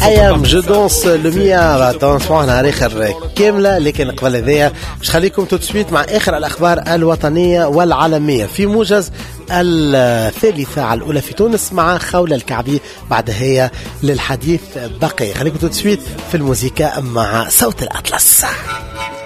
ايام جو دونس لوميا تنسمعنا على اخر كامله. لكن قبل هذايا باش خليكم تسويت مع اخر الاخبار الوطنيه والعالميه في موجز الثالثة على الأولى في تونس مع خولة الكعبي. بعد هي للحديث بقي. خليكم تسويت في الموسيقى مع صوت الأطلس.